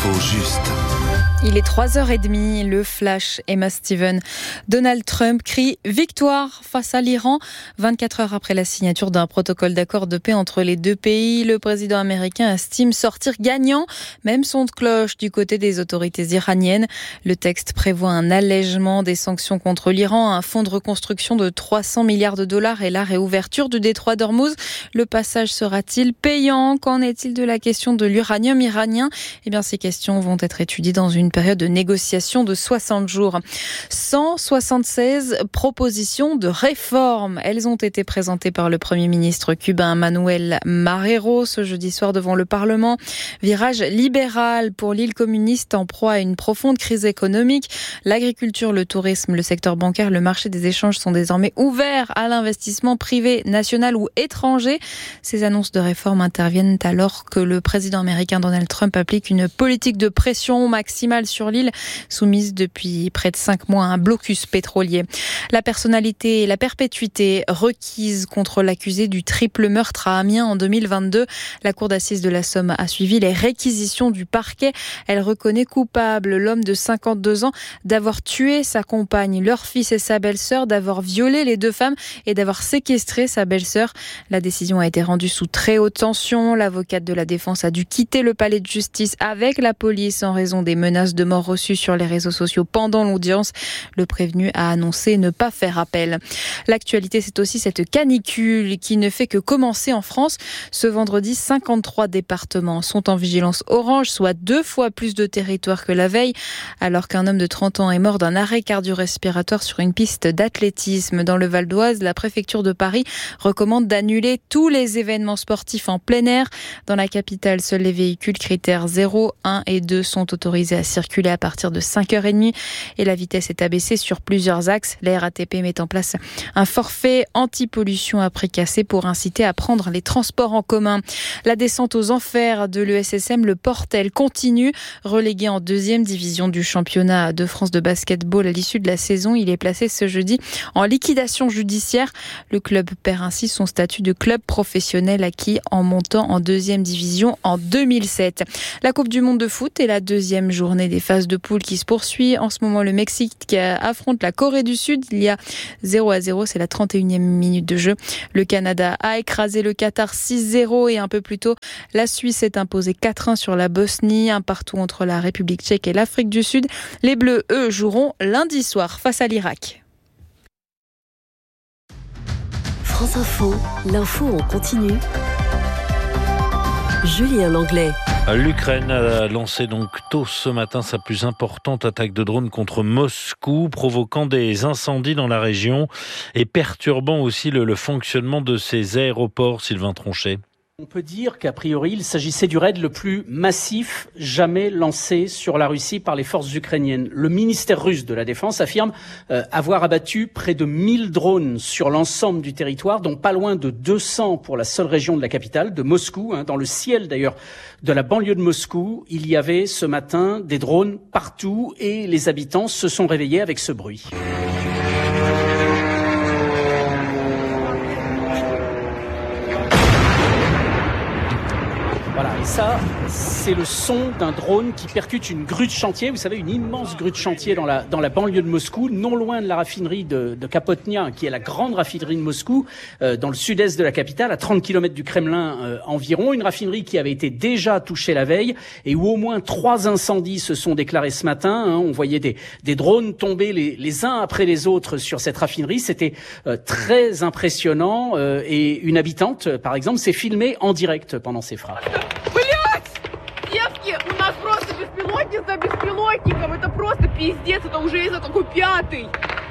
L'info juste. Il est 3h30, le flash, Emma Steven. Donald Trump crie victoire face à l'Iran. 24 heures après la signature d'un protocole d'accord de paix entre les deux pays, le président américain estime sortir gagnant. Même son de cloche du côté des autorités iraniennes. Le texte prévoit un allègement des sanctions contre l'Iran, un fonds de reconstruction de 300 milliards de dollars et la réouverture du détroit d'Ormuz. Le passage sera-t-il payant? Qu'en est-il de la question de l'uranium iranien? Eh bien, ces questions vont être étudiées dans une période de négociation de 60 jours. 176 propositions de réforme. Elles ont été présentées par le Premier ministre cubain Manuel Marrero ce jeudi soir devant le Parlement. Virage libéral pour l'île communiste en proie à une profonde crise économique. L'agriculture, le tourisme, le secteur bancaire, le marché des échanges sont désormais ouverts à l'investissement privé, national ou étranger. Ces annonces de réforme interviennent alors que le président américain Donald Trump applique une politique de pression maximale sur l'île, soumise depuis près de 5 mois à un blocus pétrolier. La personnalité et la perpétuité requises contre l'accusé du triple meurtre à Amiens en 2022. La cour d'assises de la Somme a suivi les réquisitions du parquet. Elle reconnaît coupable l'homme de 52 ans d'avoir tué sa compagne, leur fils et sa belle-sœur, d'avoir violé les deux femmes et d'avoir séquestré sa belle-sœur. La décision a été rendue sous très haute tension. L'avocate de la défense a dû quitter le palais de justice avec la police en raison des menaces de mort reçues sur les réseaux sociaux pendant l'audience. Le prévenu a annoncé ne pas faire appel. L'actualité, c'est aussi cette canicule qui ne fait que commencer en France. Ce vendredi, 53 départements sont en vigilance orange, soit 2 fois plus de territoire que la veille, alors qu'un homme de 30 ans est mort d'un arrêt cardio-respiratoire sur une piste d'athlétisme. Dans le Val d'Oise, la préfecture de Paris recommande d'annuler tous les événements sportifs en plein air. Dans la capitale, seuls les véhicules critères 0, 1 et 2 sont autorisés à circuler à partir de 5h30 et la vitesse est abaissée sur plusieurs axes. La RATP met en place un forfait anti-pollution à prix cassé pour inciter à prendre les transports en commun. La descente aux enfers de l'ESSM, le Portel, continue. Relégué en 2e division du championnat de France de basketball à l'issue de la saison, il est placé ce jeudi en liquidation judiciaire. Le club perd ainsi son statut de club professionnel acquis en montant en 2e division en 2007. La Coupe du monde de foot est la 2e journée des phases de poule qui se poursuit. En ce moment, le Mexique qui affronte la Corée du Sud. Il y a 0-0, c'est la 31e minute de jeu. Le Canada a écrasé le Qatar 6-0 et un peu plus tôt, la Suisse s'est imposée 4-1 sur la Bosnie, un partout entre la République tchèque et l'Afrique du Sud. Les Bleus, eux, joueront lundi soir face à l'Irak. France Info, l'info en continu. Julien Langlais. L'Ukraine a lancé donc tôt ce matin sa plus importante attaque de drone contre Moscou, provoquant des incendies dans la région et perturbant aussi le fonctionnement de ses aéroports. Sylvain Tronchet. On peut dire qu'a priori, il s'agissait du raid le plus massif jamais lancé sur la Russie par les forces ukrainiennes. Le ministère russe de la Défense affirme avoir abattu près de 1000 drones sur l'ensemble du territoire, dont pas loin de 200 pour la seule région de la capitale, de Moscou. Dans le ciel d'ailleurs de la banlieue de Moscou, il y avait ce matin des drones partout et les habitants se sont réveillés avec ce bruit. Voilà, et ça, c'est le son d'un drone qui percute une grue de chantier. Vous savez, une immense grue de chantier dans la banlieue de Moscou, non loin de la raffinerie de Kapotnia, qui est la grande raffinerie de Moscou, dans le sud-est de la capitale, à 30 km du Kremlin environ. Une raffinerie qui avait été déjà touchée la veille et où au moins 3 incendies se sont déclarés ce matin. On voyait des drones tomber les uns après les autres sur cette raffinerie. C'était très impressionnant et une habitante, par exemple, s'est filmée en direct pendant ces frappes. Девки, у нас просто беспилотник за беспилотником. Это просто пиздец, это уже из-за какой 5-й.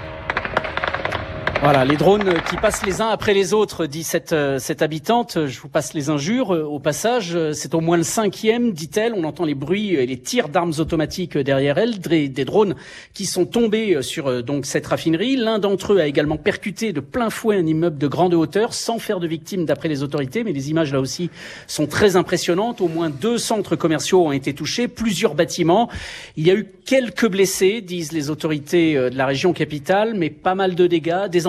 Voilà, les drones qui passent les uns après les autres, dit cette habitante. Je vous passe les injures au passage. C'est au moins le 5e, dit-elle. On entend les bruits et les tirs d'armes automatiques derrière elle. Des drones qui sont tombés sur donc cette raffinerie. L'un d'entre eux a également percuté de plein fouet un immeuble de grande hauteur, sans faire de victimes d'après les autorités. Mais les images là aussi sont très impressionnantes. Au moins 2 centres commerciaux ont été touchés, plusieurs bâtiments. Il y a eu quelques blessés, disent les autorités de la région capitale, mais pas mal de dégâts. Des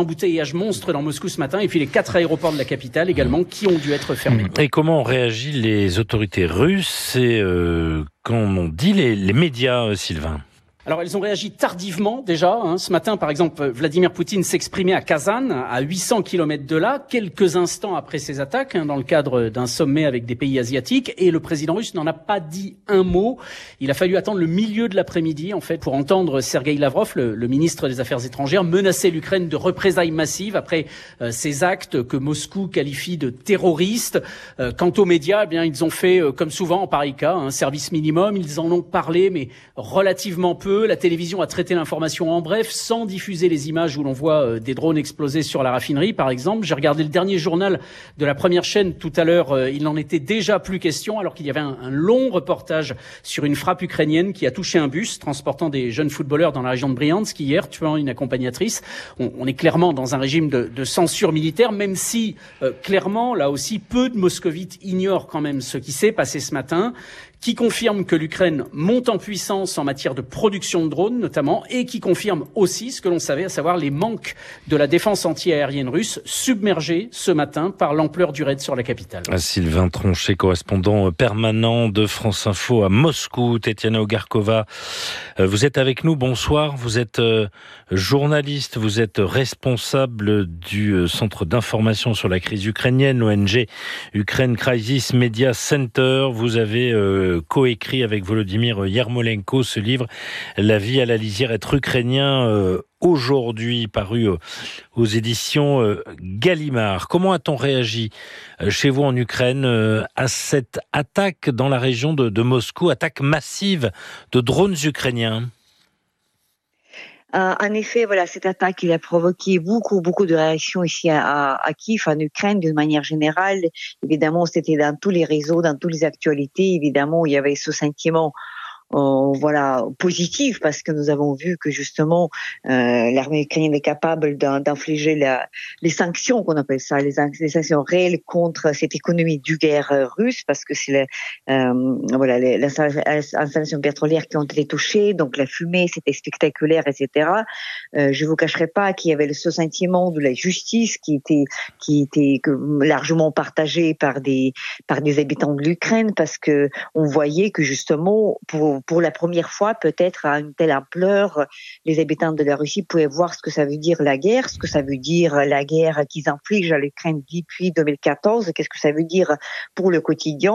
embouteillages monstres dans Moscou ce matin, et puis les 4 aéroports de la capitale également qui ont dû être fermés. Et comment ont réagi les autorités russes et qu'en ont dit les médias, Sylvain ? Alors, elles ont réagi tardivement déjà. Ce matin, par exemple, Vladimir Poutine s'exprimait à Kazan, à 800 km de là, quelques instants après ces attaques, dans le cadre d'un sommet avec des pays asiatiques. Et le président russe n'en a pas dit un mot. Il a fallu attendre le milieu de l'après-midi, en fait, pour entendre Sergueï Lavrov, le ministre des Affaires étrangères, menacer l'Ukraine de représailles massives après ces actes que Moscou qualifie de terroristes. Quant aux médias, eh bien, ils ont fait, comme souvent en pareil cas, un service minimum. Ils en ont parlé, mais relativement peu. La télévision a traité l'information en bref, sans diffuser les images où l'on voit des drones exploser sur la raffinerie, par exemple. J'ai regardé le dernier journal de la première chaîne tout à l'heure. Il n'en était déjà plus question, alors qu'il y avait un long reportage sur une frappe ukrainienne qui a touché un bus transportant des jeunes footballeurs dans la région de Briansk hier, tuant une accompagnatrice. On est clairement dans un régime de censure militaire, même si, clairement, là aussi, peu de moscovites ignorent quand même ce qui s'est passé ce matin, qui confirme que l'Ukraine monte en puissance en matière de production de drones notamment, et qui confirme aussi ce que l'on savait, à savoir les manques de la défense anti-aérienne russe, submergée ce matin par l'ampleur du raid sur la capitale. Sylvain Tronchet, correspondant permanent de France Info à Moscou. Tetiana Ogarkova, vous êtes avec nous, bonsoir. Vous êtes journaliste, vous êtes responsable du centre d'information sur la crise ukrainienne, l'ONG Ukraine Crisis Media Center. Vous avez coécrit avec Volodymyr Yermolenko ce livre « La vie à la lisière, être ukrainien » aujourd'hui paru aux éditions Gallimard. Comment a-t-on réagi chez vous en Ukraine à cette attaque dans la région de Moscou, attaque massive de drones ukrainiens ? En effet, voilà, cette attaque, il a provoqué beaucoup de réactions ici à Kiev, en Ukraine, d'une manière générale. Évidemment, c'était dans tous les réseaux, dans toutes les actualités. Évidemment, il y avait ce sentiment positif, parce que nous avons vu que justement l'armée ukrainienne est capable d'infliger les sanctions, qu'on appelle ça, les sanctions réelles contre cette économie du guerre russe, parce que c'est les installations pétrolières qui ont été touchées, donc la fumée, c'était spectaculaire, etc. Je vous cacherai pas qu'il y avait ce sentiment de la justice qui était largement partagé par des habitants de l'Ukraine, parce que on voyait que justement pour la première fois, peut-être à une telle ampleur, les habitants de la Russie pouvaient voir ce que ça veut dire la guerre, ce que ça veut dire la guerre qu'ils infligent à l'Ukraine depuis 2014, qu'est-ce que ça veut dire pour le quotidien.